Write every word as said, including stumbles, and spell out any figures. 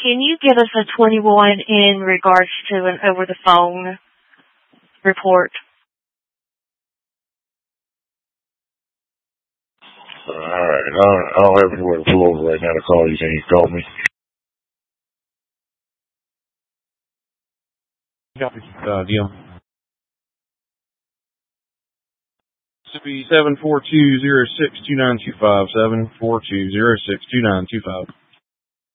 Can you give us a twenty-one in regards to an over-the-phone report? All right. I don't, I don't have anywhere to pull over right now to call you. Can you call me? Copy, uh, deal. Mississippi seven four two zero six two nine two five, seven four two zero six two nine two five.